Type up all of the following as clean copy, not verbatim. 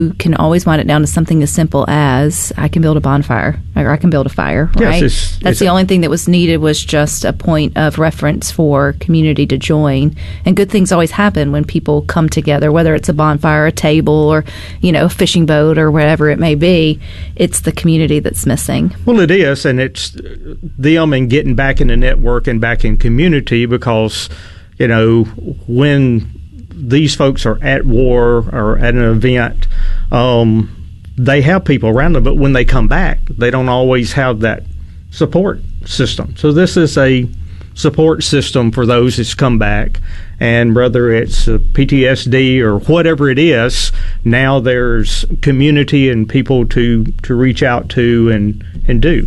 can always wind it down to something as simple as I can build a bonfire or I can build a fire, right? Yes, That's the only thing that was needed was just a point of reference for community to join. And good things always happen when people come together, whether it's a bonfire, a table, or, a fishing boat or whatever it may be. It's the community that's missing. Well, it is, and it's them and getting back in the network and back in community because, when these folks are at war or at an event, they have people around them, but when they come back, they don't always have that support system. So this is a support system for those that's come back, and whether it's PTSD or whatever it is, now there's community and people to reach out to and do.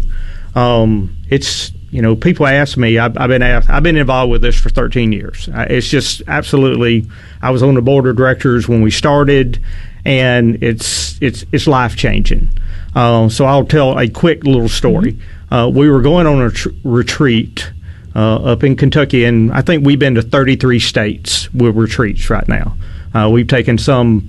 It's people ask me. I've been involved with this for 13 years. It's just absolutely. I was on the board of directors when we started, and it's life changing. So I'll tell a quick little story. We were going on a retreat up in Kentucky, and I think we've been to 33 states with retreats right now. We've taken some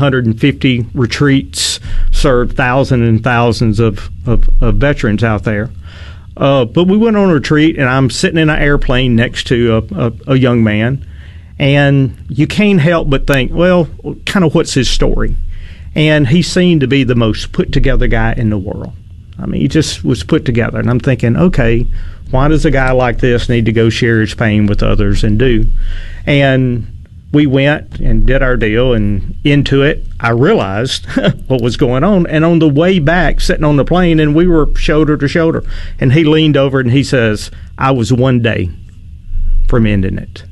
350 retreats, served thousands and thousands of veterans out there. But we went on a retreat, and I'm sitting in an airplane next to a young man, and you can't help but think, well, kind of what's his story? And he seemed to be the most put-together guy in the world. I mean, he just was put together. And I'm thinking, okay, why does a guy like this need to go share his pain with others and do? And we went and did our deal, and into it, I realized what was going on. And on the way back, sitting on the plane, and we were shoulder to shoulder, and he leaned over and he says, I was one day from ending it.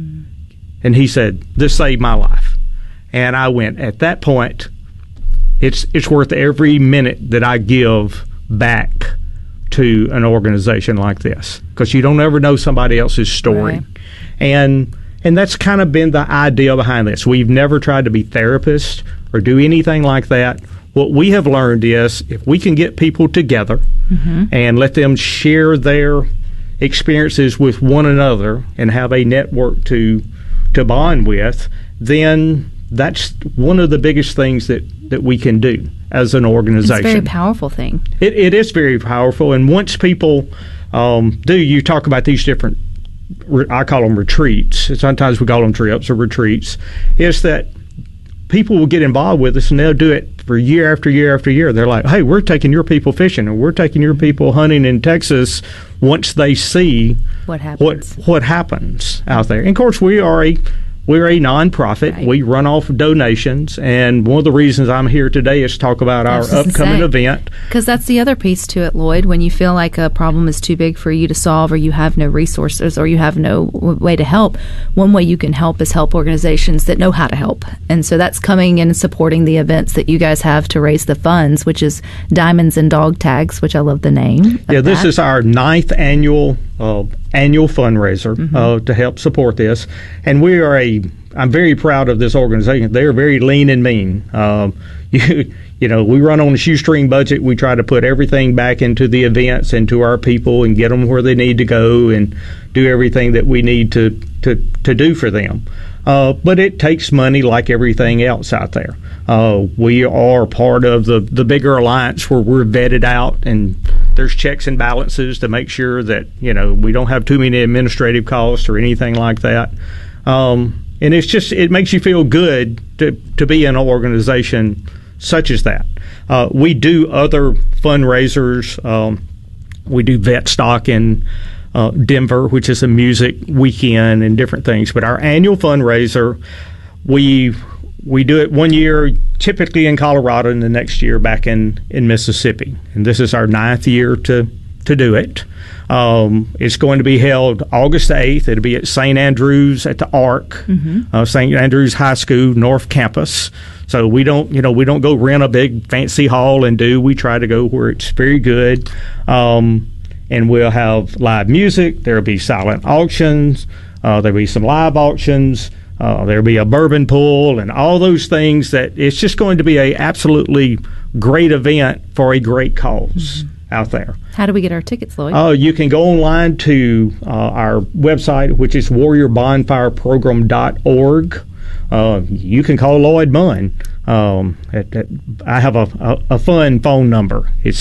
And he said, this saved my life. And I went, at that point, it's worth every minute that I give back to an organization like this, because you don't ever know somebody else's story. Right. And that's kind of been the idea behind this. We've never tried to be therapists or do anything like that. What we have learned is if we can get people together and let them share their experiences with one another and have a network to bond with, then that's one of the biggest things that we can do as an organization. It's a very powerful thing. It is very powerful. And once people you talk about these different, I call them retreats. Sometimes we call them trips or retreats. Is that people will get involved with us and they'll do it for year after year after year. They're like, hey, we're taking your people fishing, or we're taking your people hunting in Texas, once they see what happens out there. And of course, we're a nonprofit. Right. We run off donations, and one of the reasons I'm here today is to talk about our upcoming event. Because that's the other piece to it, Lloyd. When you feel like a problem is too big for you to solve, or you have no resources, or you have no way to help, one way you can help is help organizations that know how to help. And so that's coming and supporting the events that you guys have to raise the funds, which is Diamonds and Dog Tags, which I love the name. Yeah, this is our 9th annual fundraiser to help support this, and I'm very proud of this organization. They're very lean and mean. We run on a shoestring budget. We try to put everything back into the events and to our people and get them where they need to go and do everything that we need to do for them. But it takes money like everything else out there. We are part of the bigger alliance where we're vetted out, and there's checks and balances to make sure that we don't have too many administrative costs or anything like that. And it makes you feel good to be in an organization such as that. We do other fundraisers. We do Vet Stock in Denver, which is a music weekend and different things. But our annual fundraiser, we do it one year, typically in Colorado, and the next year back in Mississippi. And this is our 9th year to do it. It's going to be held August 8th. It'll be at St. Andrews at the Arc, St. Andrews High School North Campus. So we don't go rent a big fancy hall and do. We try to go where it's very good. And we'll have live music. There'll be silent auctions. There'll be some live auctions. There'll be a bourbon pool and all those things. That it's just going to be a absolutely great event for a great cause out there. How do we get our tickets, Lloyd? You can go online to our website, which is warriorbonfireprogram.org. you can call Lloyd Munn. I have a fun phone number. It's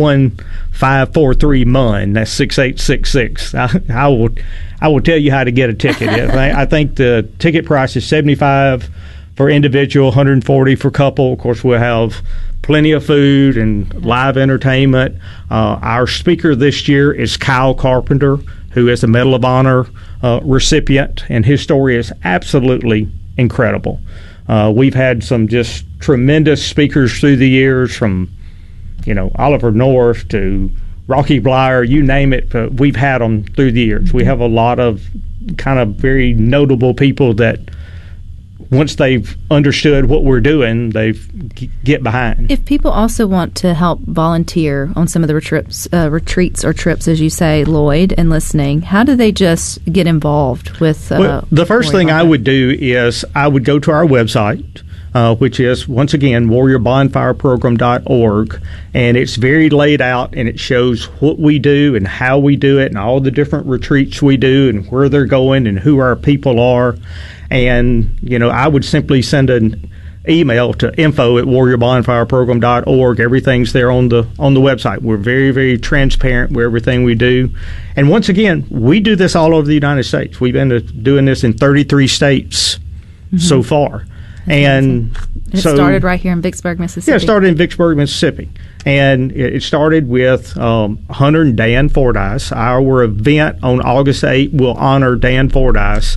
601-543-MUNN. That's 6866. I will tell you how to get a ticket. I think the ticket price is $75 for individual, $140 for couple. Of course, we'll have plenty of food and live entertainment. Our speaker this year is Kyle Carpenter, who is a Medal of Honor recipient, and his story is absolutely incredible. We've had some just tremendous speakers through the years, from Oliver North to Rocky Blyer, you name it. We've had them through the years. We have a lot of kind of very notable people that, once they've understood what we're doing, they get behind. If people also want to help volunteer on some of the retreats or trips, as you say, Lloyd, and listening, how do they just get involved with? The first thing I would do is I would go to our website, which is, once again, warriorbonfireprogram.org, and it's very laid out, and it shows what we do and how we do it and all the different retreats we do and where they're going and who our people are. And, I would simply send an email to info@warriorbonfireprogram.org. Everything's there on the website. We're very, very transparent with everything we do. And once again, we do this all over the United States. We've been doing this in 33 states so far. And it started right here in Vicksburg, Mississippi. Yeah, it started in Vicksburg, Mississippi. And it started with Hunter and Dan Fordyce. Our event on August 8th will honor Dan Fordyce.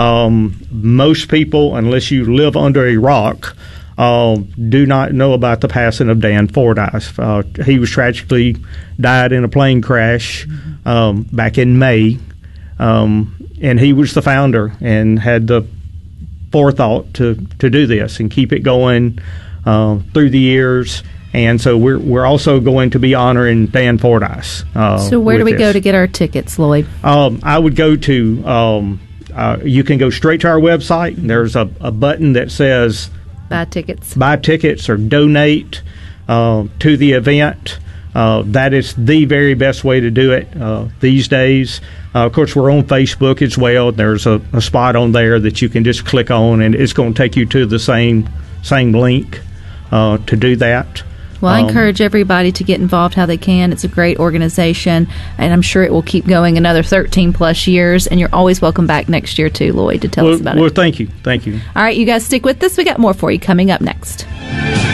Most people, unless you live under a rock, do not know about the passing of Dan Fordyce. He was tragically died in a plane crash back in May. And he was the founder and had the forethought to do this and keep it going through the years. And so we're also going to be honoring Dan Fordyce. So where do we go to get our tickets, Lloyd? I would go to, you can go straight to our website. There's a button that says Buy tickets or donate to the event. That is the very best way to do it these days. Of course, we're on Facebook as well. There's a spot on there that you can just click on, and it's going to take you to the same link to do that. Well, I encourage everybody to get involved how they can. It's a great organization, and I'm sure it will keep going another 13-plus years, and you're always welcome back next year, too, Lloyd, to tell us about it. Well, thank you. Thank you. All right, you guys stick with us. We got more for you coming up next.